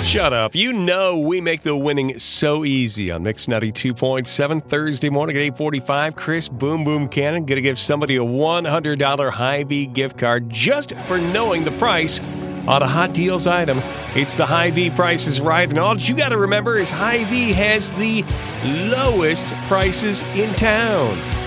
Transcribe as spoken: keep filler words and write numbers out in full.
Shut up. You know we make the winning so easy on Mix ninety-two point seven Thursday morning at eight forty-five. Chris Boom Boom Cannon going to give somebody a one hundred dollars Hy-Vee gift card just for knowing the price on a Hot Deals item. It's the Hy-Vee Price is Right, and all that you got to remember is Hy-Vee has the lowest prices in town.